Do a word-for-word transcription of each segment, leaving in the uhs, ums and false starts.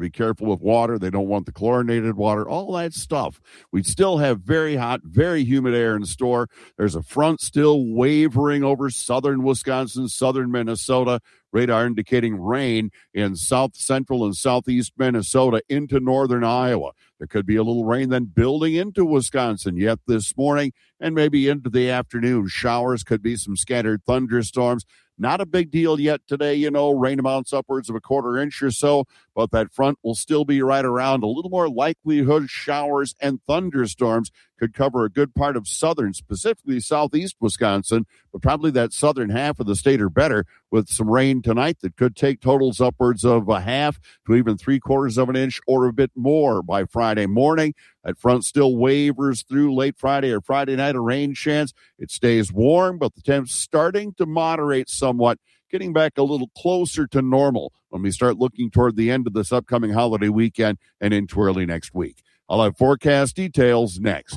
be careful with water. They don't want the chlorinated water, all that stuff. We still have very hot, very humid air in store. There's a front still wavering over southern Wisconsin, southern Minnesota. Radar indicating rain in south central and southeast Minnesota into northern Iowa. There could be a little rain then building into Wisconsin yet this morning and maybe into the afternoon. Showers, could be some scattered thunderstorms. Not a big deal yet today, you know, rain amounts upwards of a quarter inch or so, but that front will still be right around. A little more likelihood showers and thunderstorms could cover a good part of southern, specifically southeast Wisconsin, but probably that southern half of the state or better, with some rain tonight that could take totals upwards of a half to even three quarters of an inch or a bit more by Friday morning. That front still wavers through late Friday or Friday night, a rain chance. It stays warm, but the temps starting to moderate somewhat, getting back a little closer to normal when we start looking toward the end of this upcoming holiday weekend and into early next week. I'll have forecast details next.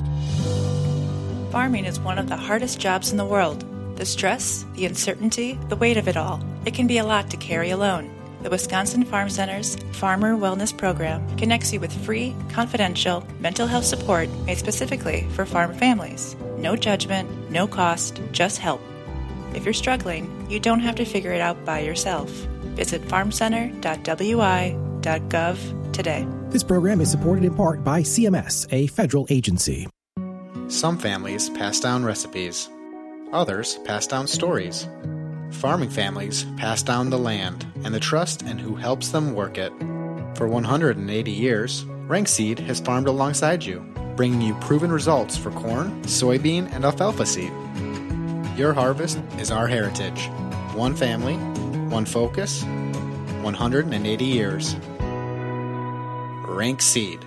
Farming is one of the hardest jobs in the world. The stress, the uncertainty, the weight of it all. It can be a lot to carry alone. The Wisconsin Farm Center's Farmer Wellness Program connects you with free, confidential mental health support made specifically for farm families. No judgment, no cost, just help. If you're struggling, you don't have to figure it out by yourself. Visit farm center dot w i dot gov today. This program is supported in part by C M S, a federal agency. Some families pass down recipes. Others pass down stories. Farming families pass down the land and the trust in who helps them work it. For one hundred eighty years, Rank Seed has farmed alongside you, bringing you proven results for corn, soybean, and alfalfa seed. Your harvest is our heritage. One family, one focus, one hundred eighty years. Rank Seed.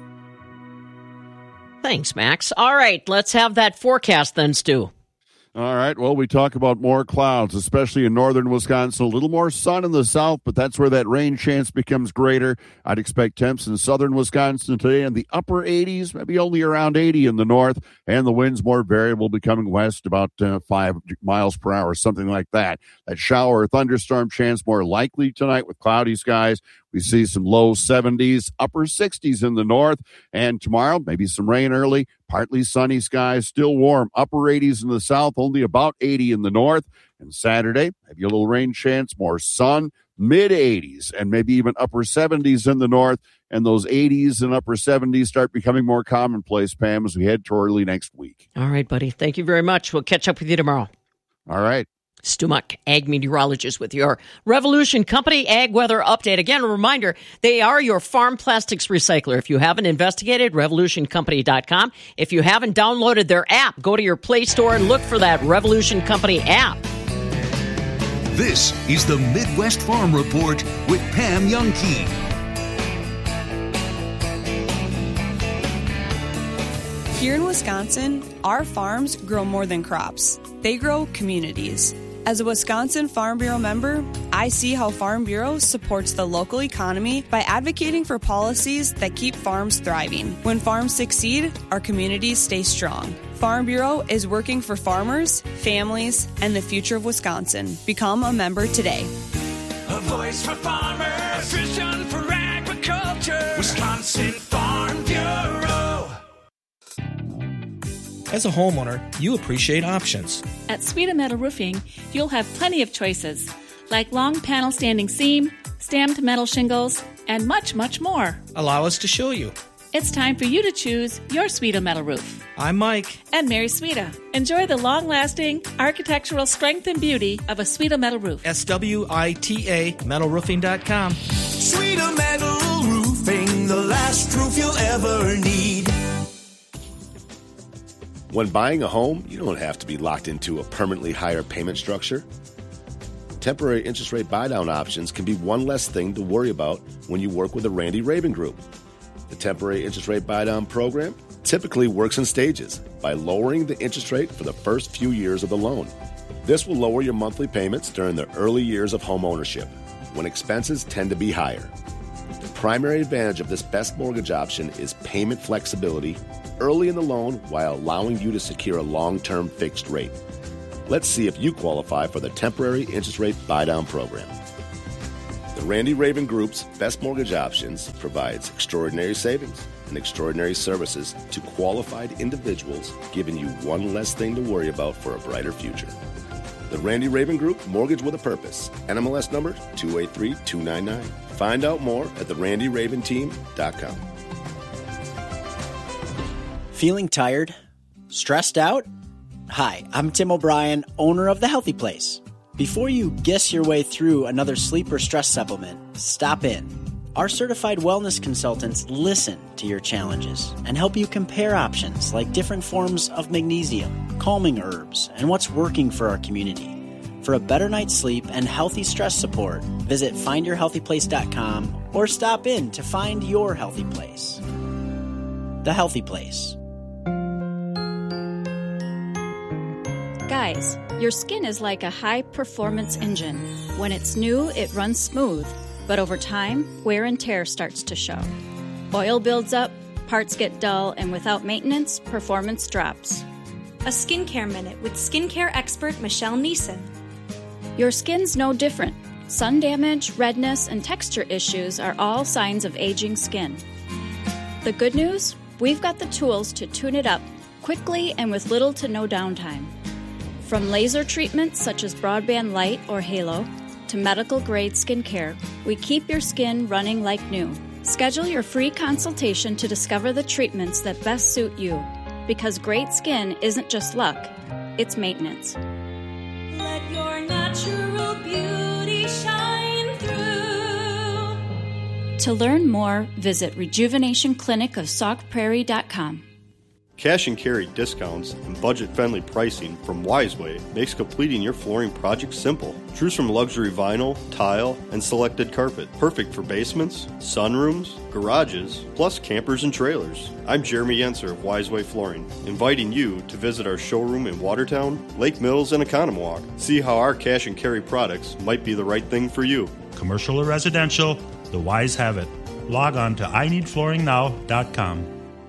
Thanks, Max. All right, let's have that forecast then, Stu. All right, well, we talk about more clouds, especially in northern Wisconsin. A little more sun in the south, but that's where that rain chance becomes greater. I'd expect temps in southern Wisconsin today in the upper eighties, maybe only around eighty in the north, and the winds more variable, becoming west about uh, five miles per hour, something like that. That shower or thunderstorm chance more likely tonight with cloudy skies. We see some low seventies, upper sixties in the north. And tomorrow, maybe some rain early, partly sunny skies, still warm, upper eighties in the south, only about eighty in the north. And Saturday, maybe a little rain chance, more sun, mid eighties, and maybe even upper seventies in the north. And those eighties and upper seventies start becoming more commonplace, Pam, as we head to early next week. All right, buddy. Thank you very much. We'll catch up with you tomorrow. All right. Stu Muck, ag meteorologist with your Revolution Company Ag Weather Update. Again, a reminder, they are your farm plastics recycler. If you haven't investigated, revolution company dot com. If you haven't downloaded their app, go to your Play Store and look for that Revolution Company app. This is the Midwest Farm Report with Pam Youngkey. Here in Wisconsin, our farms grow more than crops. They grow communities. As a Wisconsin Farm Bureau member, I see how Farm Bureau supports the local economy by advocating for policies that keep farms thriving. When farms succeed, our communities stay strong. Farm Bureau is working for farmers, families, and the future of Wisconsin. Become a member today. A voice for farmers, a vision for agriculture. Wisconsin Farm Bureau. As a homeowner, you appreciate options. At Sweeta Metal Roofing, you'll have plenty of choices, like long panel standing seam, stamped metal shingles, and much, much more. Allow us to show you. It's time for you to choose your Sweeta Metal Roof. I'm Mike. And Mary Sweeta. Enjoy the long-lasting architectural strength and beauty of a Sweeta Metal Roof. S W I T A metal roofing dot com. Sweeta Metal Roofing, the last roof you'll ever need. When buying a home, you don't have to be locked into a permanently higher payment structure. Temporary interest rate buy-down options can be one less thing to worry about when you work with the Randy Raven Group. The temporary interest rate buy-down program typically works in stages by lowering the interest rate for the first few years of the loan. This will lower your monthly payments during the early years of home ownership, when expenses tend to be higher. The primary advantage of this best mortgage option is payment flexibility early in the loan while allowing you to secure a long-term fixed rate. Let's see if you qualify for the temporary interest rate buy-down program. The Randy Raven Group's Best Mortgage Options provides extraordinary savings and extraordinary services to qualified individuals, giving you one less thing to worry about for a brighter future. The Randy Raven Group, Mortgage with a Purpose. N M L S number two eight three two nine nine. Find out more at the randy raven team dot com. Feeling tired? Stressed out? Hi, I'm Tim O'Brien, owner of The Healthy Place. Before you guess your way through another sleep or stress supplement, stop in. Our certified wellness consultants listen to your challenges and help you compare options like different forms of magnesium, calming herbs, and what's working for our community. For a better night's sleep and healthy stress support, visit find your healthy place dot com or stop in to find your healthy place. The Healthy Place. Guys, your skin is like a high-performance engine. When it's new, it runs smooth, but over time, wear and tear starts to show. Oil builds up, parts get dull, and without maintenance, performance drops. A skincare minute with skincare expert Michelle Neeson. Your skin's no different. Sun damage, redness, and texture issues are all signs of aging skin. The good news? We've got the tools to tune it up quickly and with little to no downtime. From laser treatments such as Broadband Light or Halo to medical-grade skincare, we keep your skin running like new. Schedule your free consultation to discover the treatments that best suit you. Because great skin isn't just luck, it's maintenance. Let your natural beauty shine through. To learn more, visit rejuvenation clinic of sauk prairie dot com. Cash and carry discounts and budget-friendly pricing from Wiseway makes completing your flooring project simple. Choose from luxury vinyl, tile, and selected carpet. Perfect for basements, sunrooms, garages, plus campers and trailers. I'm Jeremy Yenser of Wiseway Flooring, inviting you to visit our showroom in Watertown, Lake Mills, and Economwalk. See how our cash and carry products might be the right thing for you. Commercial or residential, the Wise have it. Log on to I need flooring now dot com.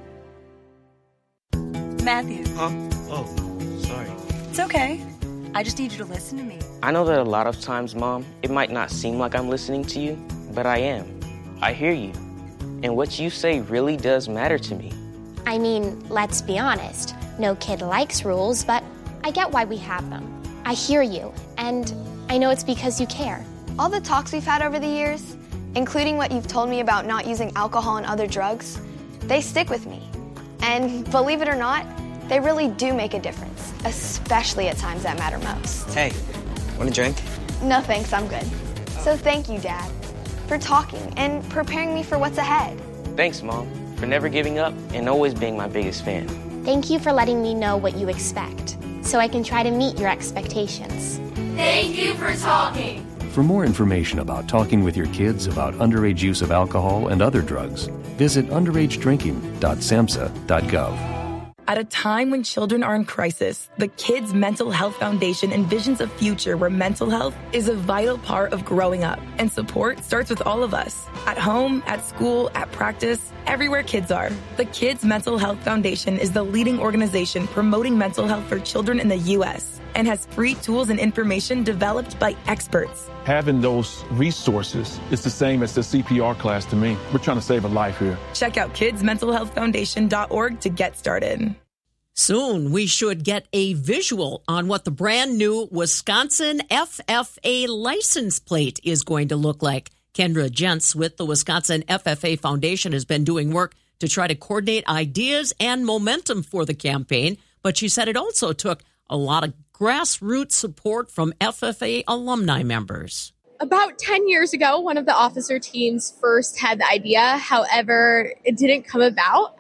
Matthew. Huh? Oh, sorry. It's okay. I just need you to listen to me. I know that a lot of times, Mom, it might not seem like I'm listening to you, but I am. I hear you. And what you say really does matter to me. I mean, let's be honest. No kid likes rules, but I get why we have them. I hear you, and I know it's because you care. All the talks we've had over the years, including what you've told me about not using alcohol and other drugs, they stick with me. And believe it or not, they really do make a difference, especially at times that matter most. Hey, want a drink? No thanks, I'm good. So thank you, Dad, for talking and preparing me for what's ahead. Thanks, Mom, for never giving up and always being my biggest fan. Thank you for letting me know what you expect, so I can try to meet your expectations. Thank you for talking. For more information about talking with your kids about underage use of alcohol and other drugs, visit underage drinking dot samhsa dot gov. At a time when children are in crisis, the Kids Mental Health Foundation envisions a future where mental health is a vital part of growing up, and support starts with all of us. At home, at school, at practice, everywhere kids are. The Kids Mental Health Foundation is the leading organization promoting mental health for children in the U S and has free tools and information developed by experts. Having those resources is the same as the C P R class to me. We're trying to save a life here. Check out kids mental health foundation dot org to get started. Soon, we should get a visual on what the brand new Wisconsin F F A license plate is going to look like. Kendra Jentz with the Wisconsin F F A Foundation has been doing work to try to coordinate ideas and momentum for the campaign, but she said it also took a lot of grassroots support from F F A alumni members. About ten years ago, one of the officer teams first had the idea. However, it didn't come about.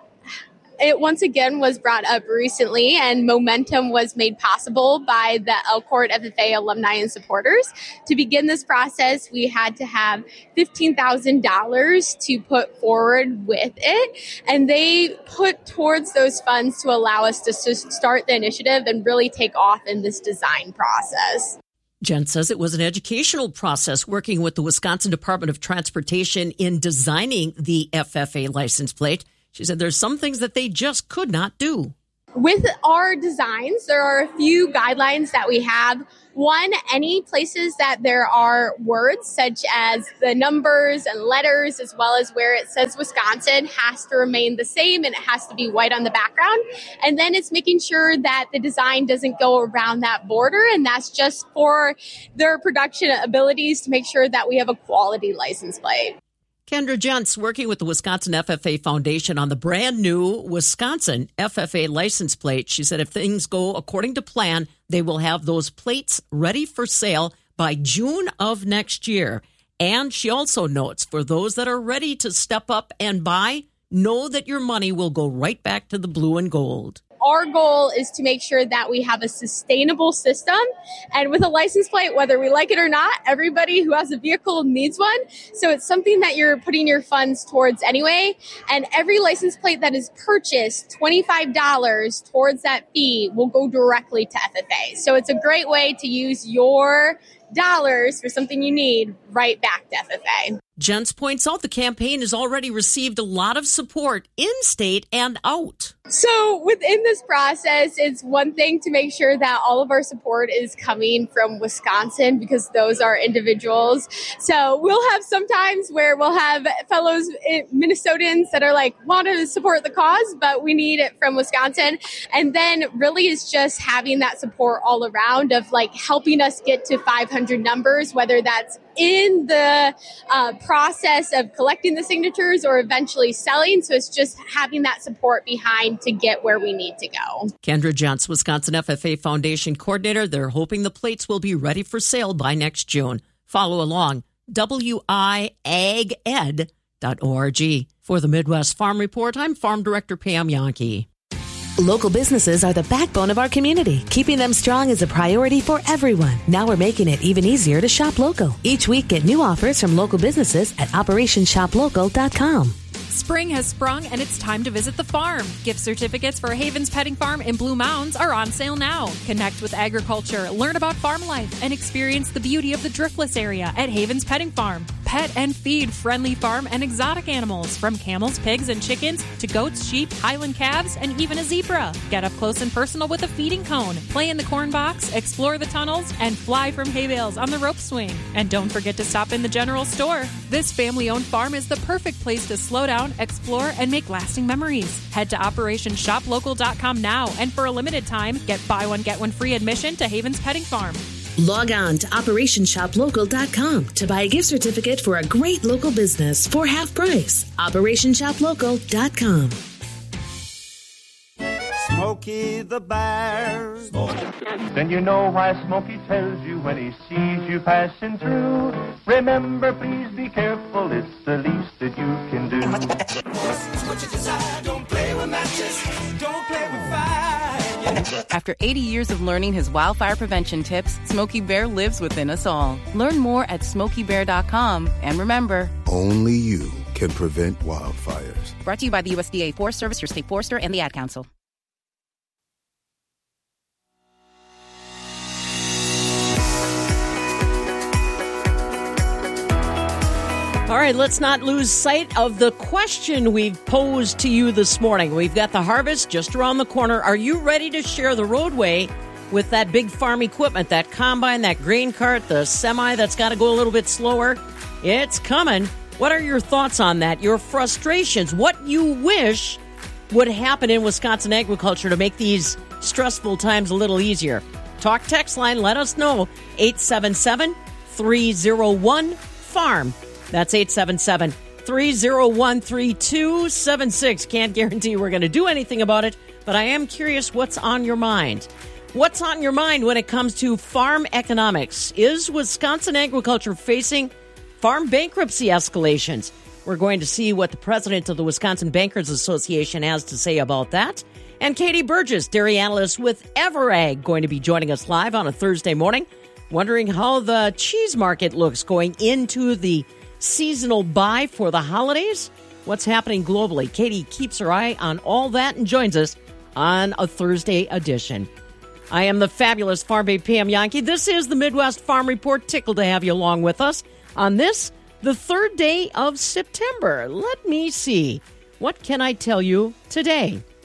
It once again was brought up recently, and momentum was made possible by the Elkhart F F A alumni and supporters. To begin this process, we had to have fifteen thousand dollars to put forward with it, and they put towards those funds to allow us to start the initiative and really take off in this design process. Jen says it was an educational process working with the Wisconsin Department of Transportation in designing the F F A license plate. She said there's some things that they just could not do. with our designs, there are a few guidelines that we have. One, any places that there are words such as the numbers and letters, as well as where it says Wisconsin, has to remain the same, and it has to be white on the background. And then it's making sure that the design doesn't go around that border, and that's just for their production abilities to make sure that we have a quality license plate. Kendra Jentz working with the Wisconsin F F A Foundation on the brand new Wisconsin F F A license plate. She said if things go according to plan, they will have those plates ready for sale by June of next year. And she also notes for those that are ready to step up and buy, know that your money will go right back to the blue and gold. Our goal is to make sure that we have a sustainable system. And with a license plate, whether we like it or not, everybody who has a vehicle needs one. So it's something that you're putting your funds towards anyway. And every license plate that is purchased, twenty-five dollars towards that fee will go directly to F F A. So it's a great way to use your dollars for something you need right back to F F A. Jentz points out the campaign has already received a lot of support in-state and out. So within this process, it's one thing to make sure that all of our support is coming from Wisconsin because those are individuals. So we'll have sometimes where we'll have fellows Minnesotans that are like, want to support the cause, but we need it from Wisconsin. And then really it's just having that support all around of like helping us get to five hundred numbers, whether that's in the uh, process of collecting the signatures or eventually selling. So it's just having that support behind to get where we need to go. Kendra Jentz, Wisconsin F F A Foundation Coordinator. They're hoping the plates will be ready for sale by next June. Follow along, W I ag ed dot org. For the Midwest Farm Report, I'm Farm Director Pam Yankee. Local businesses are the backbone of our community. Keeping them strong is a priority for everyone. Now we're making it even easier to shop local. Each week, get new offers from local businesses at operation shop local dot com. Spring has sprung and it's time to visit the farm. Gift certificates for Havens Petting Farm in Blue Mounds are on sale now. Connect with agriculture, learn about farm life, and experience the beauty of the Driftless area at Havens Petting Farm. Pet and feed friendly farm and exotic animals from camels, pigs, and chickens to goats, sheep, Highland calves, and even a zebra. Get up close and personal with a feeding cone, play in the corn box, explore the tunnels, and fly from hay bales on the rope swing. And don't forget to stop in the general store. This family-owned farm is the perfect place to slow down, explore, and make lasting memories. Head to operation shop local dot com now, and for a limited time, get buy one, get one free admission to Havens Petting Farm. Log on to operation shop local dot com to buy a gift certificate for a great local business for half price. operation shop local dot com. Smokey the Bear. Then you know why Smokey tells you when he sees you passing through. Remember, please be careful, it's the least that you can do. What you desire, don't play with matches, don't play with fire. After eighty years of learning his wildfire prevention tips, Smokey Bear lives within us all. Learn more at smokey bear dot com. And remember, only you can prevent wildfires. Brought to you by the U S D A Forest Service, your state forester, and the Ad Council. All right, let's not lose sight of the question we've posed to you this morning. We've got the harvest just around the corner. Are you ready to share the roadway with that big farm equipment, that combine, that grain cart, the semi that's got to go a little bit slower? It's coming. What are your thoughts on that? Your frustrations? What you wish would happen in Wisconsin agriculture to make these stressful times a little easier? Talk text line. Let us know. eight seven seven, three oh one, farm. That's eight seven seven, three oh one, three two seven six. Can't guarantee we're going to do anything about it, but I am curious what's on your mind. What's on your mind when it comes to farm economics? Is Wisconsin agriculture facing farm bankruptcy escalations? We're going to see what the president of the Wisconsin Bankers Association has to say about that. And Katie Burgess, dairy analyst with Everag, going to be joining us live on a Thursday morning, wondering how the cheese market looks going into the seasonal buy for the holidays. What's happening globally? Katie keeps her eye on all that and joins us on a Thursday edition. I am the fabulous Farm Babe Pam Yankee. This is the Midwest Farm Report. Tickled to have you along with us on this, the third day of September. Let me see. What can I tell you today?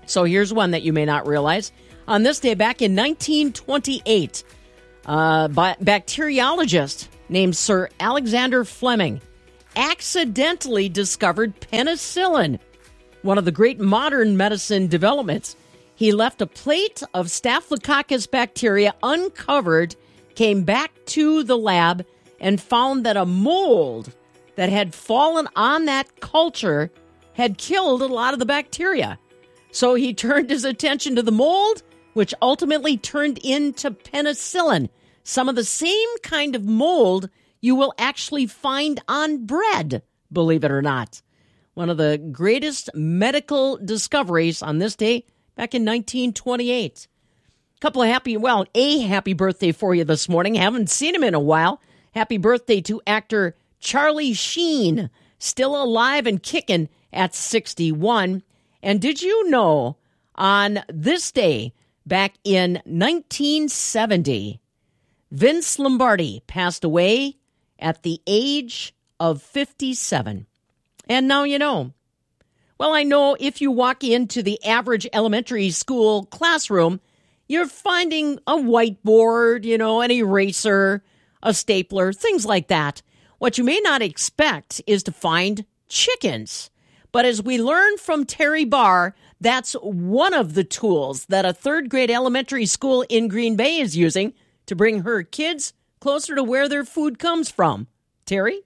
So here's one that you may not realize. On this day, back in nineteen twenty-eight, a bacteriologist named Sir Alexander Fleming accidentally discovered penicillin, one of the great modern medicine developments. He left a plate of Staphylococcus bacteria uncovered, came back to the lab, and found that a mold that had fallen on that culture had killed a lot of the bacteria. So he turned his attention to the mold, which ultimately turned into penicillin, some of the same kind of mold you will actually find on bread, believe it or not. One of the greatest medical discoveries on this day back in nineteen twenty-eight. A couple of happy, well, a happy birthday for you this morning. Haven't seen him in a while. Happy birthday to actor Charlie Sheen, still alive and kicking at sixty-one. And did you know on this day back in nineteen seventy, Vince Lombardi passed away at the age of fifty-seven. And now you know. Well, I know if you walk into the average elementary school classroom, you're finding a whiteboard, you know, an eraser, a stapler, things like that. What you may not expect is to find chickens. But as we learned from Terry Barr, that's one of the tools that a third grade elementary school in Green Bay is using to bring her kids closer to where their food comes from. Terry?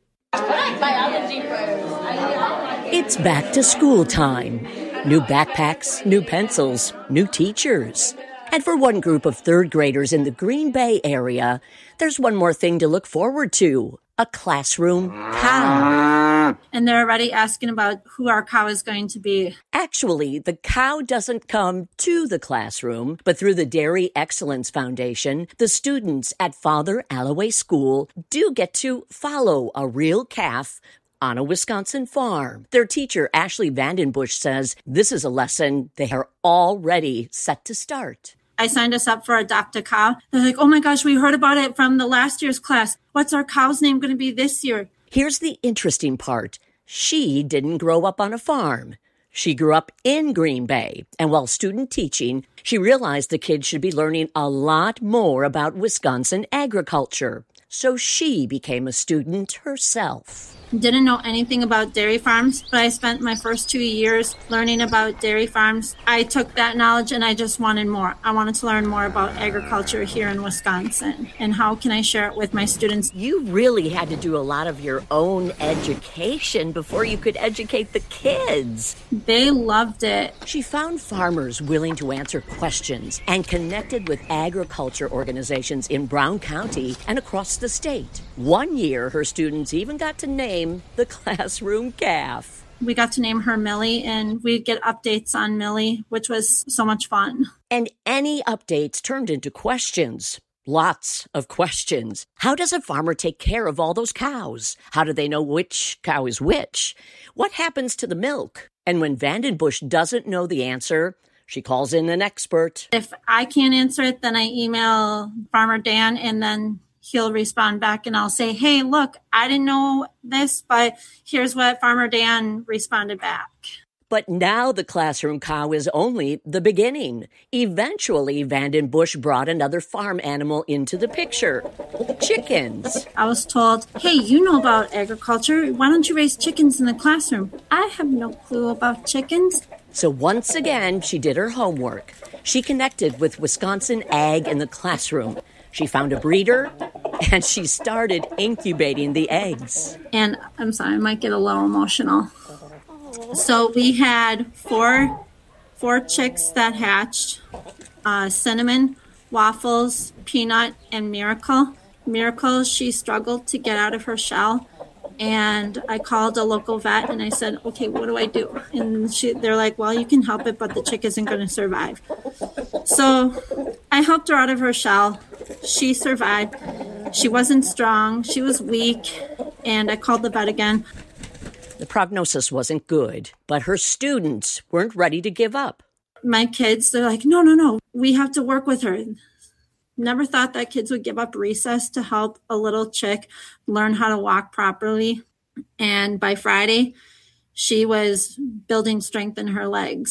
It's back to school time. New backpacks, new pencils, new teachers. And for one group of third graders in the Green Bay area, there's one more thing to look forward to. A classroom cow. And they're already asking about who our cow is going to be. Actually, the cow doesn't come to the classroom, but through the Dairy Excellence Foundation, the students at Father Alloway School do get to follow a real calf on a Wisconsin farm. Their teacher, Ashley Vandenbush, says this is a lesson they are already set to start. I signed us up for Adopt a Cow. They're like, oh my gosh, we heard about it from the last year's class. What's our cow's name going to be this year? Here's the interesting part. She didn't grow up on a farm. She grew up in Green Bay. And while student teaching, she realized the kids should be learning a lot more about Wisconsin agriculture. So she became a student herself. Didn't know anything about dairy farms, but I spent my first two years learning about dairy farms. I took that knowledge and I just wanted more. I wanted to learn more about agriculture here in Wisconsin and how can I share it with my students. You really had to do a lot of your own education before you could educate the kids. They loved it. She found farmers willing to answer questions and connected with agriculture organizations in Brown County and across the state. One year, her students even got to name the classroom calf. We got to name her Millie, and we'd get updates on Millie, which was so much fun. And any updates turned into questions. Lots of questions. How does a farmer take care of all those cows? How do they know which cow is which? What happens to the milk? And when Vandenbush doesn't know the answer, she calls in an expert. If I can't answer it, then I email Farmer Dan, and then he'll respond back and I'll say, hey, look, I didn't know this, but here's what Farmer Dan responded back. But now the classroom cow is only the beginning. Eventually, Vandenbush brought another farm animal into the picture. Chickens. I was told, hey, you know about agriculture. Why don't you raise chickens in the classroom? I have no clue about chickens. So once again, she did her homework. She connected with Wisconsin Ag in the classroom. She found a breeder, and she started incubating the eggs. And I'm sorry, I might get a little emotional. So we had four, four chicks that hatched, uh, Cinnamon, Waffles, Peanut, and Miracle. Miracle, she struggled to get out of her shell. And I called a local vet and I said, okay, what do I do? And she, they're like, well, you can help it, but the chick isn't going to survive. So I helped her out of her shell. She survived. She wasn't strong. She was weak. And I called the vet again. The prognosis wasn't good, but her students weren't ready to give up. My kids, they're like, no, no, no, we have to work with her. Never thought that kids would give up recess to help a little chick learn how to walk properly. And by Friday, she was building strength in her legs.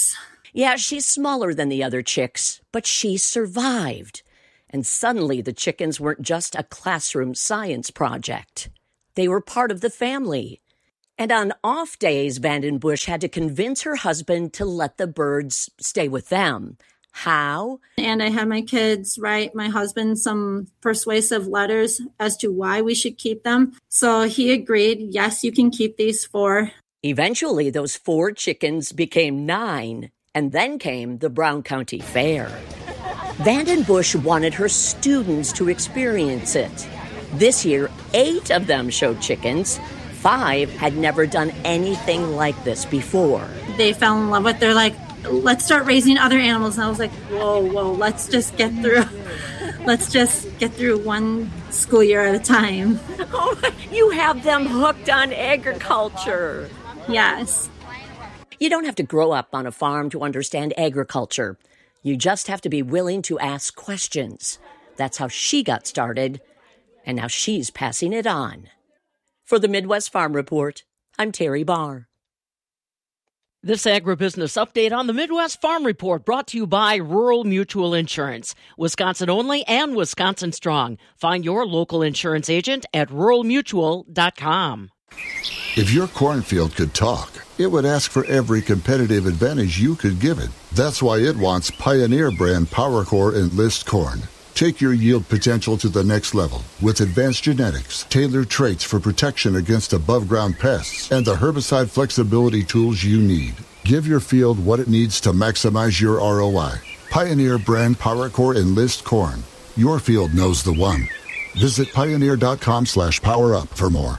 Yeah, she's smaller than the other chicks, but she survived. And suddenly the chickens weren't just a classroom science project. They were part of the family. And on off days, Vanden Bush had to convince her husband to let the birds stay with them. How? And I had my kids write my husband some persuasive letters as to why we should keep them. So he agreed, yes, you can keep these four. Eventually, those four chickens became nine, and then came the Brown County Fair. Vanden Bush wanted her students to experience it. This year, eight of them showed chickens. Five had never done anything like this before. They fell in love with it. They're like, let's start raising other animals. And I was like, whoa, whoa, let's just get through. Let's just get through one school year at a time. Oh, you have them hooked on agriculture. Yes. You don't have to grow up on a farm to understand agriculture. You just have to be willing to ask questions. That's how she got started, and now she's passing it on. For the Midwest Farm Report, I'm Terry Barr. This agribusiness update on the Midwest Farm Report brought to you by Rural Mutual Insurance. Wisconsin only and Wisconsin strong. Find your local insurance agent at rural mutual dot com. If your cornfield could talk, it would ask for every competitive advantage you could give it. That's why it wants Pioneer brand PowerCore Enlist corn. Take your yield potential to the next level with advanced genetics, tailored traits for protection against above-ground pests, and the herbicide flexibility tools you need. Give your field what it needs to maximize your R O I. Pioneer brand PowerCore Enlist corn. Your field knows the one. Visit pioneer.com slash power up for more.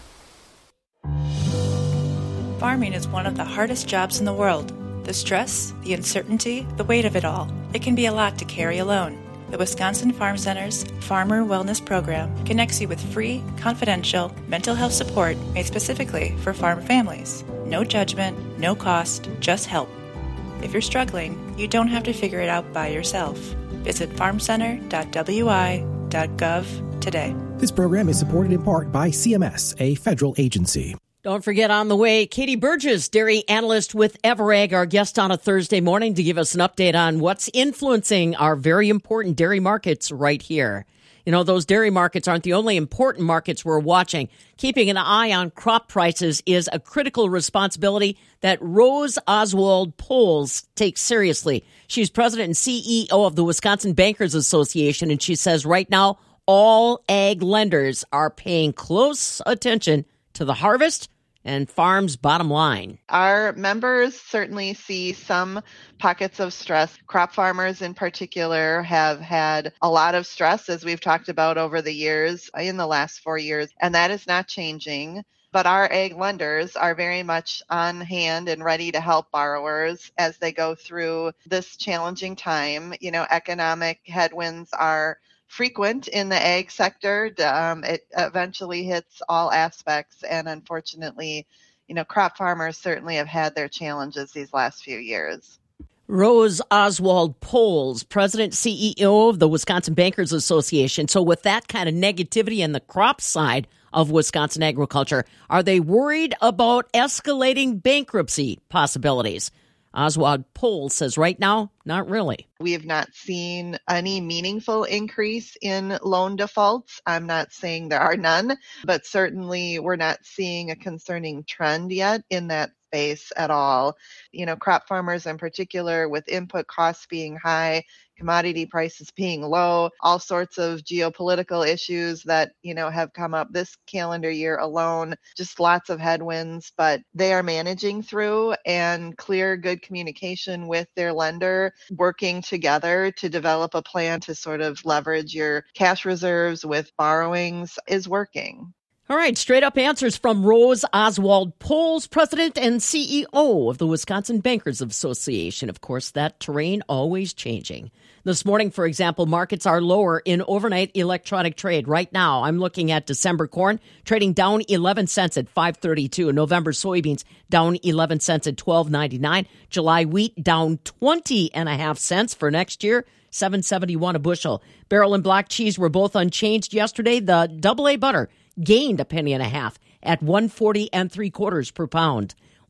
Farming is one of the hardest jobs in the world. The stress, the uncertainty, the weight of it all. It can be a lot to carry alone. The Wisconsin Farm Center's Farmer Wellness Program connects you with free, confidential mental health support made specifically for farm families. No judgment, no cost, just help. If you're struggling, you don't have to figure it out by yourself. Visit farm center dot w i dot gov today. This program is supported in part by C M S, a federal agency. Don't forget, on the way, Katie Burgess, dairy analyst with Everag, our guest on a Thursday morning to give us an update on what's influencing our very important dairy markets right here. You know, those dairy markets aren't the only important markets we're watching. Keeping an eye on crop prices is a critical responsibility that Rose Oswald Poles takes seriously. She's president and C E O of the Wisconsin Bankers Association, and she says right now all ag lenders are paying close attention to the harvest and farms' bottom line. Our members certainly see some pockets of stress. Crop farmers in particular have had a lot of stress, as we've talked about over the years, in the last four years, and that is not changing. But our ag lenders are very much on hand and ready to help borrowers as they go through this challenging time. You know, economic headwinds are frequent in the ag sector. Um, it eventually hits all aspects. And unfortunately, you know, crop farmers certainly have had their challenges these last few years. Rose Oswald Poles, president, C E O of the Wisconsin Bankers Association. So with that kind of negativity in the crop side of Wisconsin agriculture, are they worried about escalating bankruptcy possibilities? Oswald Poles says right now, not really. We have not seen any meaningful increase in loan defaults. I'm not saying there are none, but certainly we're not seeing a concerning trend yet in that space at all. You know, crop farmers in particular, with input costs being high, commodity prices being low, all sorts of geopolitical issues that, you know, have come up this calendar year alone, just lots of headwinds, but they are managing through, and clear, good communication with their lender, working together to develop a plan to sort of leverage your cash reserves with borrowings is working. All right, straight up answers from Rose Oswald Poles, president and C E O of the Wisconsin Bankers Association. Of course, that terrain always changing. This morning, for example, markets are lower in overnight electronic trade. Right now, I'm looking at December corn trading down eleven cents at five thirty-two. November soybeans down eleven cents at twelve ninety-nine. July wheat down twenty and a half cents for next year, seven seventy-one a bushel. Barrel and block cheese were both unchanged yesterday. The double A butter gained a penny and a half at one forty and three quarters per pound.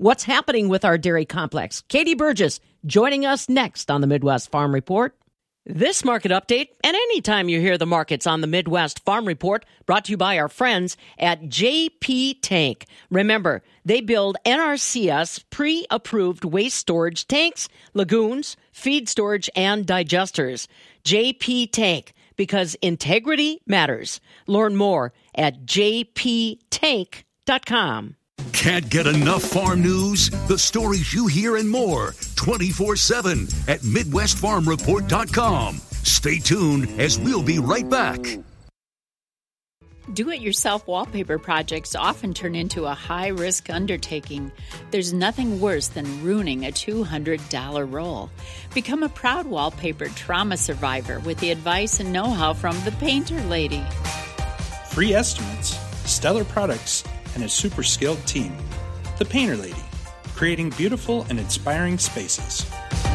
what's happening with our dairy complex. Katie Burgess joining us next on the Midwest Farm Report. This market update, and anytime you hear the markets on the Midwest Farm Report, brought to you by our friends at J P Tank. Remember, they build N R C S pre-approved waste storage tanks, lagoons, feed storage, and digesters. J P Tank, because integrity matters. Learn more at j p tank dot com. Can't get enough farm news? The stories you hear and more twenty-four seven at midwest farm report dot com. Stay tuned as we'll be right back. Do-it-yourself wallpaper projects often turn into a high-risk undertaking. There's nothing worse than ruining a two hundred dollars roll. Become a proud wallpaper trauma survivor with the advice and know-how from the Painter Lady. Free estimates, stellar products, and a super skilled team. The Painter Lady, creating beautiful and inspiring spaces.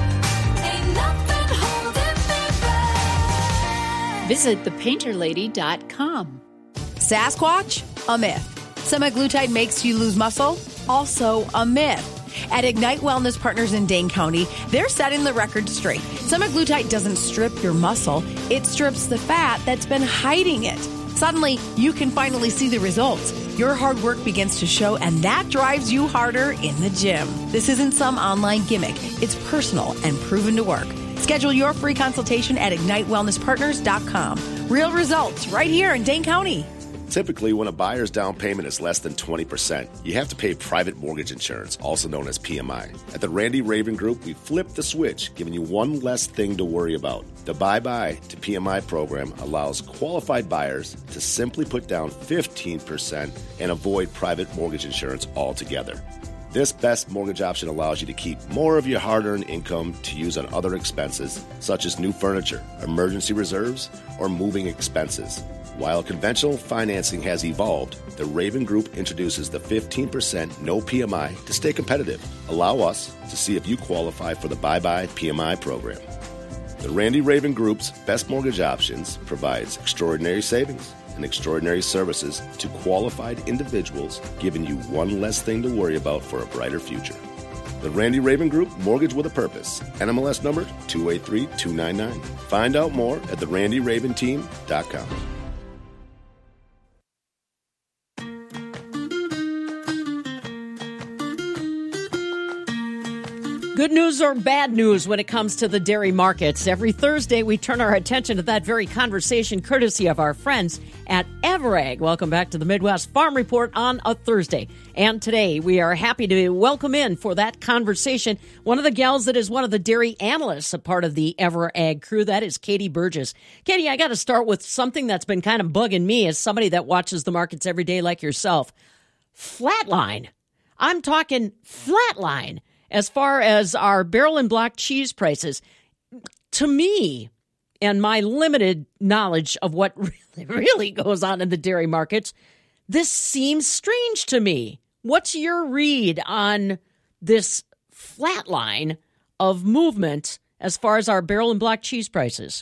Visit the painter lady dot com. Sasquatch? A myth. Semaglutide makes you lose muscle? Also a myth. At Ignite Wellness Partners in Dane County, they're setting the record straight. Semaglutide doesn't strip your muscle, it strips the fat that's been hiding it. Suddenly, you can finally see the results. Your hard work begins to show, and that drives you harder in the gym. This isn't some online gimmick. It's personal and proven to work. Schedule your free consultation at ignite wellness partners dot com. Real results right here in Dane County. Typically, when a buyer's down payment is less than twenty percent, you have to pay private mortgage insurance, also known as P M I. At the Randy Raven Group, we flipped the switch, giving you one less thing to worry about. The Bye Bye to P M I program allows qualified buyers to simply put down fifteen percent and avoid private mortgage insurance altogether. This best mortgage option allows you to keep more of your hard-earned income to use on other expenses, such as new furniture, emergency reserves, or moving expenses. While conventional financing has evolved, the Raven Group introduces the fifteen percent no P M I to stay competitive. Allow us to see if you qualify for the Bye Bye P M I program. The Randy Raven Group's best mortgage options provides extraordinary savings and extraordinary services to qualified individuals, giving you one less thing to worry about for a brighter future. The Randy Raven Group, Mortgage with a Purpose. N M L S number two eight three two nine nine. Find out more at the randy raven team dot com. Good news or bad news when it comes to the dairy markets. Every Thursday, we turn our attention to that very conversation courtesy of our friends at Everag. Welcome back to the Midwest Farm Report on a Thursday. And today, we are happy to welcome in for that conversation one of the gals that is one of the dairy analysts, a part of the Everag crew. That is Katie Burgess. Katie, I got to start with something that's been kind of bugging me as somebody that watches the markets every day like yourself. Flatline. I'm talking flatline. As far as our barrel and block cheese prices, to me, and my limited knowledge of what really, really goes on in the dairy markets, this seems strange to me. What's your read on this flat line of movement as far as our barrel and block cheese prices?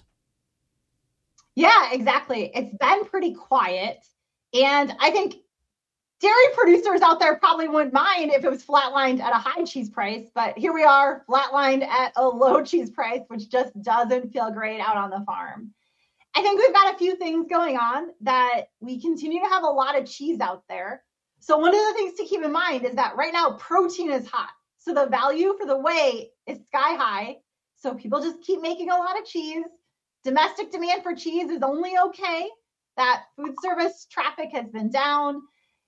Yeah, exactly. It's been pretty quiet. And I think dairy producers out there probably wouldn't mind if it was flatlined at a high cheese price, but here we are flatlined at a low cheese price, which just doesn't feel great out on the farm. I think we've got a few things going on that we continue to have a lot of cheese out there. So one of the things to keep in mind is that right now protein is hot. So the value for the whey is sky high. So people just keep making a lot of cheese. Domestic demand for cheese is only okay. That food service traffic has been down.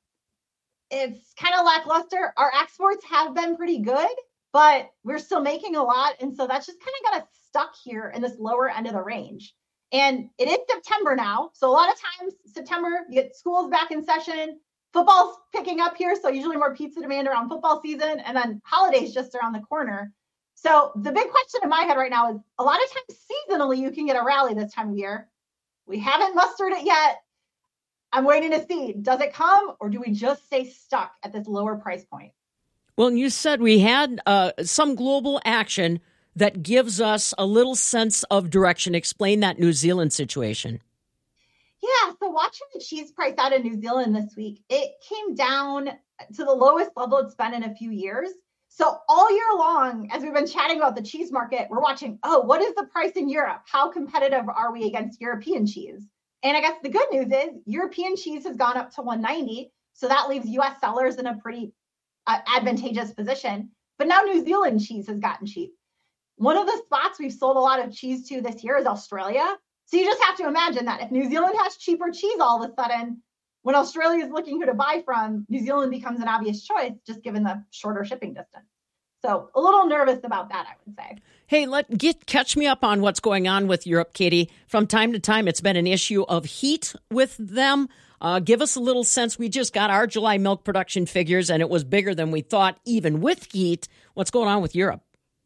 It's kind of lackluster. Our exports have been pretty good, but we're still making a lot. And so that's just kind of got us stuck here in this lower end of the range. And it is September now. So a lot of times, September, you get schools back in session. Football's picking up here. So usually more pizza demand around football season. And then holidays just around the corner. So the big question in my head right now is a lot of times seasonally, you can get a rally this time of year. We haven't mustered it yet. I'm waiting to see, does it come or do we just stay stuck at this lower price point? Well, you said we had uh, some global action that gives us a little sense of direction. Explain that New Zealand situation. Yeah, so watching the cheese price out of New Zealand this week, it came down to the lowest level it's been in a few years. So all year long, as we've been chatting about the cheese market, we're watching, oh, what is the price in Europe? How competitive are we against European cheese? And I guess the good news is European cheese has gone up to one ninety. So that leaves U S sellers in a pretty uh, advantageous position. But now New Zealand cheese has gotten cheap. One of the spots we've sold a lot of cheese to this year is Australia. So you just have to imagine that if New Zealand has cheaper cheese all of a sudden, when Australia is looking who to buy from, New Zealand becomes an obvious choice, just given the shorter shipping distance. So a little nervous about that, I would say. Hey, let get catch me up on what's going on with Europe, Katie. From time to time, it's been an issue of heat with them. Uh, give us a little sense. We just got our July milk production figures, and it was bigger than we thought, even with heat. What's going on with Europe?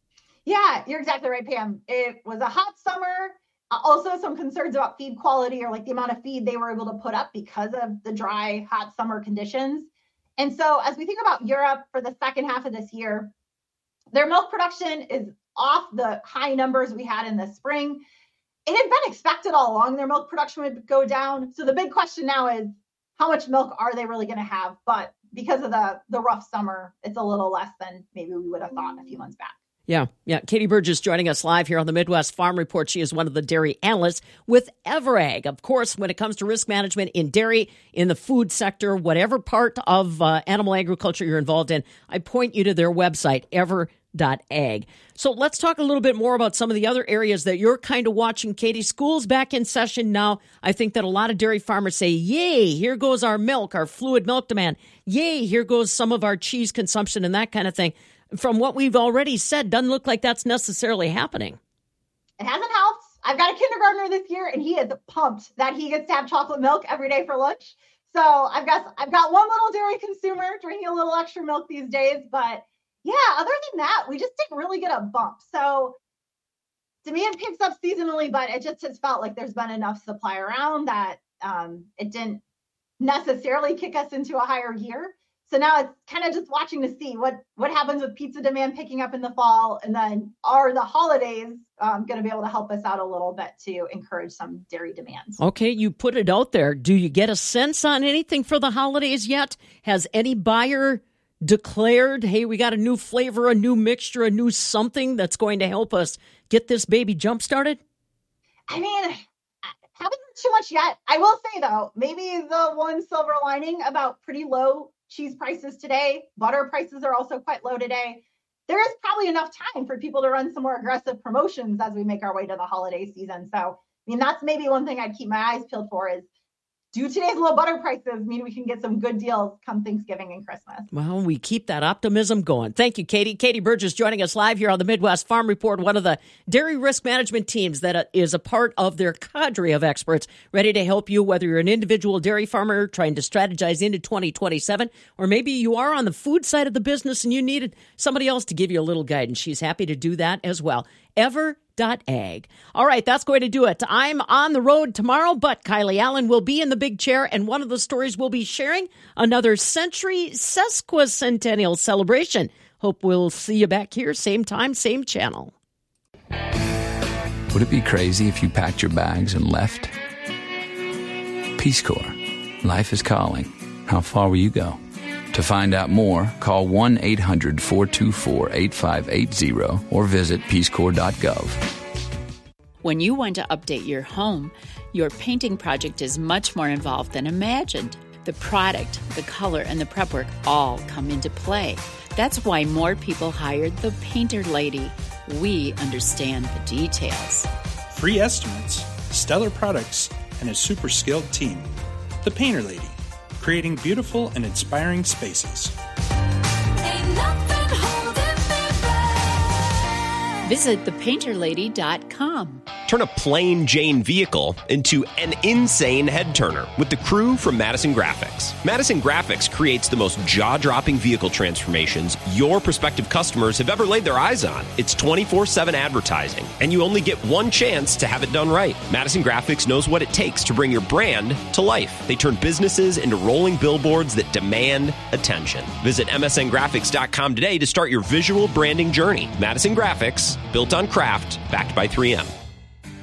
Yeah, you're exactly right, Pam. It was a hot summer. Uh, also, some concerns about feed quality, or like the amount of feed they were able to put up because of the dry, hot summer conditions. And so as we think about Europe for the second half of this year, their milk production is off the high numbers we had in the spring. It had been expected all along their milk production would go down. So the big question now is, how much milk are they really going to have? But because of the, the rough summer, it's a little less than maybe we would have thought a few months back. Yeah, yeah. Katie Burgess joining us live here on the Midwest Farm Report. She is one of the dairy analysts with Everag. Of course, when it comes to risk management in dairy, in the food sector, whatever part of uh, animal agriculture you're involved in, I point you to their website, ever dot ag. So let's talk a little bit more about some of the other areas that you're kind of watching, Katie. School's back in session now. I think that a lot of dairy farmers say, yay, here goes our milk, our fluid milk demand. Yay, here goes some of our cheese consumption and that kind of thing. From what we've already said, doesn't look like that's necessarily happening. It hasn't helped. I've got a kindergartner this year, and he is pumped that he gets to have chocolate milk every day for lunch. So I've got I've got one little dairy consumer drinking a little extra milk these days. But yeah, other than that, we just didn't really get a bump. So demand picks up seasonally, but it just has felt like there's been enough supply around that um, it didn't necessarily kick us into a higher gear. So now it's kind of just watching to see what, what happens with pizza demand picking up in the fall, and then are the holidays um, going to be able to help us out a little bit to encourage some dairy demand? Okay, you put it out there. Do you get a sense on anything for the holidays yet? Has any buyer declared, hey, we got a new flavor, a new mixture, a new something that's going to help us get this baby jump started? I mean, I haven't heard too much yet. I will say, though, maybe the one silver lining about pretty low cheese prices today, butter prices are also quite low today. There is probably enough time for people to run some more aggressive promotions as we make our way to the holiday season. So, I mean, that's maybe one thing I'd keep my eyes peeled for is, do today's low butter prices mean we can get some good deals come Thanksgiving and Christmas? Well, we keep that optimism going. Thank you, Katie. Katie Burgess joining us live here on the Midwest Farm Report, one of the dairy risk management teams that is a part of their cadre of experts ready to help you, whether you're an individual dairy farmer trying to strategize into twenty twenty-seven, or maybe you are on the food side of the business and you needed somebody else to give you a little guidance. She's happy to do that as well. ever dot ag. All right, that's going to do it. I'm on the road tomorrow, but Kylie Allen will be in the big chair, and one of the stories we'll be sharing, another century sesquicentennial celebration. Hope we'll see you back here, same time, same channel. Would it be crazy if you packed your bags and left? Peace Corps. Life is calling. How far will you go? To find out more, call one eight hundred four two four eight five eight zero or visit peace corps dot gov. When you want to update your home, your painting project is much more involved than imagined. The product, the color, and the prep work all come into play. That's why more people hired the Painter Lady. We understand the details. Free estimates, stellar products, and a super skilled team. The Painter Lady. Creating beautiful and inspiring spaces. Visit the painter lady dot com. Turn a plain Jane vehicle into an insane head turner with the crew from Madison Graphics. Madison Graphics creates the most jaw-dropping vehicle transformations your prospective customers have ever laid their eyes on. It's twenty-four seven advertising, and you only get one chance to have it done right. Madison Graphics knows what it takes to bring your brand to life. They turn businesses into rolling billboards that demand attention. Visit M S N graphics dot com today to start your visual branding journey. Madison Graphics, built on craft, backed by three M.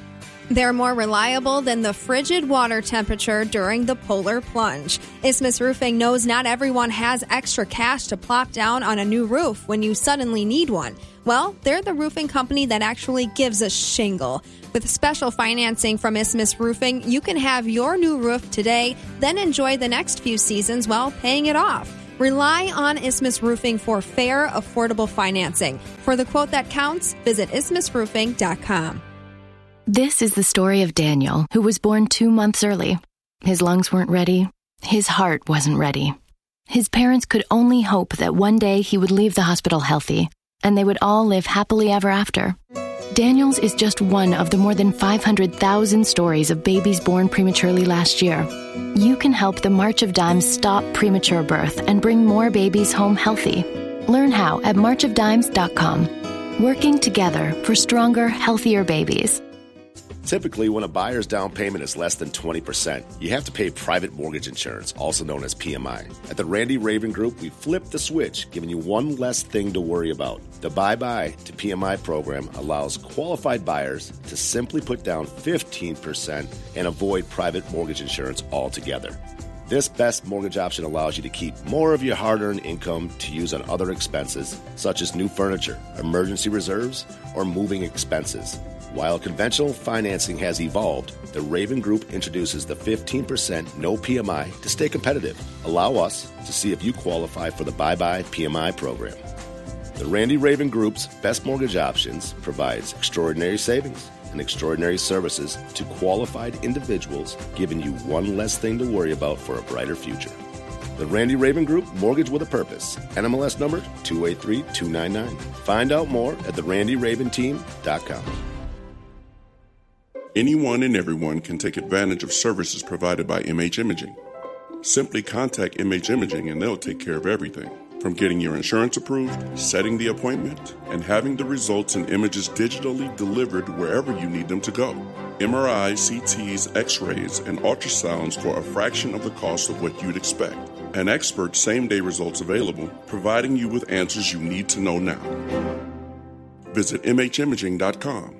They're more reliable than the frigid water temperature during the polar plunge. Isthmus Roofing knows not everyone has extra cash to plop down on a new roof when you suddenly need one. Well, they're the roofing company that actually gives a shingle. With special financing from Isthmus Roofing, you can have your new roof today, then enjoy the next few seasons while paying it off. Rely on Isthmus Roofing for fair, affordable financing. For the quote that counts, visit isthmus roofing dot com. This is the story of Daniel, who was born two months early. His lungs weren't ready. His heart wasn't ready. His parents could only hope that one day he would leave the hospital healthy, and they would all live happily ever after. Daniel's is just one of the more than five hundred thousand stories of babies born prematurely last year. You can help the March of Dimes stop premature birth and bring more babies home healthy. Learn how at march of dimes dot com. Working together for stronger, healthier babies. Typically, when a buyer's down payment is less than twenty percent, you have to pay private mortgage insurance, also known as P M I. At the Randy Raven Group, we flipped the switch, giving you one less thing to worry about. The Bye-Bye to P M I program allows qualified buyers to simply put down fifteen percent and avoid private mortgage insurance altogether. This best mortgage option allows you to keep more of your hard-earned income to use on other expenses, such as new furniture, emergency reserves, or moving expenses. While conventional financing has evolved, the Raven Group introduces the fifteen percent no P M I to stay competitive. Allow us to see if you qualify for the Bye-Bye P M I program. The Randy Raven Group's best mortgage options provides extraordinary savings and extraordinary services to qualified individuals, giving you one less thing to worry about for a brighter future. The Randy Raven Group, mortgage with a purpose. N M L S number two eight three two nine nine. Find out more at the randy raven team dot com. Anyone and everyone can take advantage of services provided by M H Imaging. Simply contact M H Imaging and they'll take care of everything, from getting your insurance approved, setting the appointment, and having the results and images digitally delivered wherever you need them to go. M R Is, C Ts, X-rays, and ultrasounds for a fraction of the cost of what you'd expect. And expert same-day results available, providing you with answers you need to know now. Visit m h imaging dot com.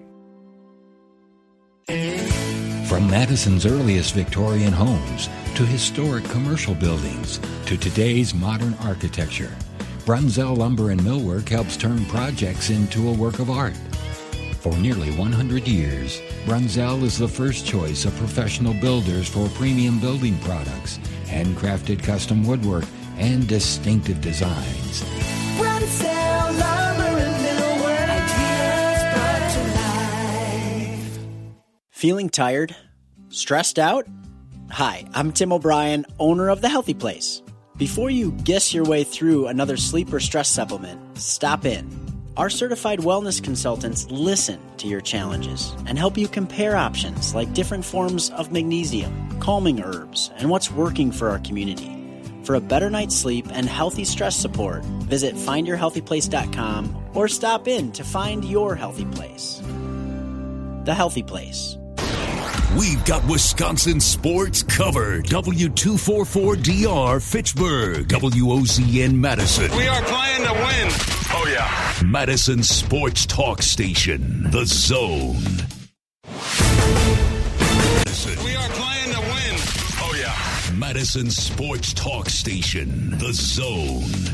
From Madison's earliest Victorian homes to historic commercial buildings to today's modern architecture, Brunzell Lumber and Millwork helps turn projects into a work of art. For nearly one hundred years, Brunzell is the first choice of professional builders for premium building products, handcrafted custom woodwork, and distinctive designs. Brunzell Lumber and Millwork, ideas brought to life. Feeling tired? Stressed out? Hi, I'm Tim O'Brien, owner of The Healthy Place. Before you guess your way through another sleep or stress supplement, stop in. Our certified wellness consultants listen to your challenges and help you compare options like different forms of magnesium, calming herbs, and what's working for our community. For a better night's sleep and healthy stress support, visit find your healthy place dot com or stop in to find your healthy place. The Healthy Place. We've got Wisconsin sports covered. W two forty-four D R Fitchburg. W O Z N Madison. We are playing to win. Oh, yeah. Madison Sports Talk Station. The Zone. We are playing to win. Oh, yeah. Madison Sports Talk Station. The Zone.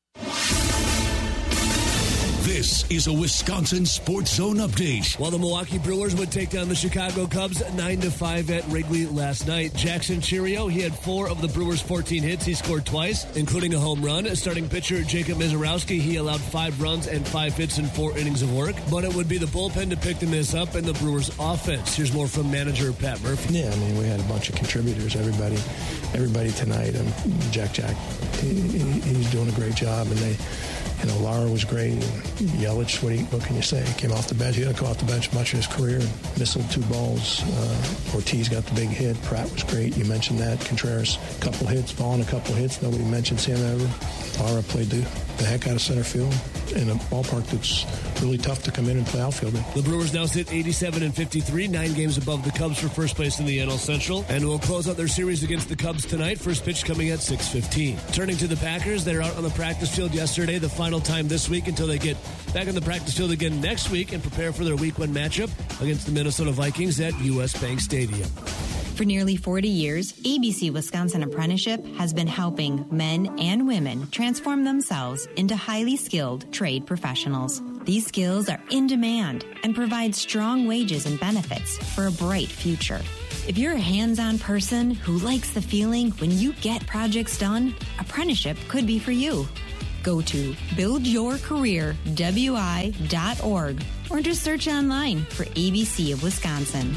This is a Wisconsin Sports Zone update. While the Milwaukee Brewers would take down the Chicago Cubs nine to five at Wrigley last night, Jackson Chourio, he had four of the Brewers' fourteen hits. He scored twice, including a home run. Starting pitcher Jacob Mizorowski, he allowed five runs and five hits in four innings of work. But it would be the bullpen to pick the miss up and the Brewers' offense. Here's more from manager Pat Murphy. Yeah, I mean, we had a bunch of contributors. Everybody, everybody tonight. Um, Jack Jack, he, he, he's doing a great job, and they. You know, Lara was great. Yelich, what, you, what can you say? He came off the bench. He didn't go off the bench much in his career. Missiled two balls. Uh, Ortiz got the big hit. Pratt was great. You mentioned that. Contreras, a couple hits. Vaughn, a couple hits. Nobody mentions him ever. Lara played the, the heck out of center field. in a ballpark that's really tough to come in and play outfield in. The Brewers now sit eighty-seven and fifty-three, nine games above the Cubs for first place in the N L Central, and will close out their series against the Cubs tonight. First pitch coming at six fifteen. Turning to the Packers, they're out on the practice field yesterday, the final time this week until they get back on the practice field again next week and prepare for their week one matchup against the Minnesota Vikings at U S Bank Stadium. For nearly forty years, A B C Wisconsin Apprenticeship has been helping men and women transform themselves into highly skilled trade professionals. These skills are in demand and provide strong wages and benefits for a bright future. If you're a hands-on person who likes the feeling when you get projects done, apprenticeship could be for you. Go to build your career w i dot org or just search online for A B C of Wisconsin.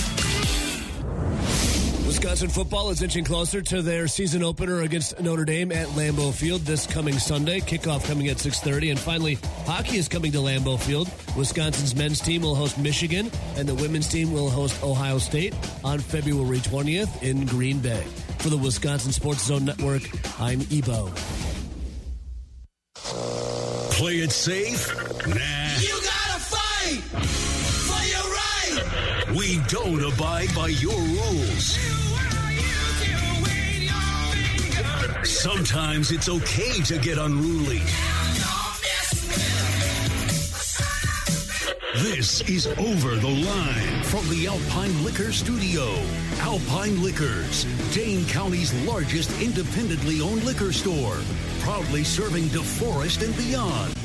Wisconsin football is inching closer to their season opener against Notre Dame at Lambeau Field this coming Sunday. Kickoff coming at six thirty. And finally, hockey is coming to Lambeau Field. Wisconsin's men's team will host Michigan, and the women's team will host Ohio State on February twentieth in Green Bay. For the Wisconsin Sports Zone Network, I'm Ebo. Play it safe? Nah. You gotta fight for your right. We don't abide by your rules. Sometimes it's okay to get unruly. This is Over the Line from the Alpine Liquor Studio. Alpine Liquors, Dane County's largest independently owned liquor store. Proudly serving DeForest and beyond.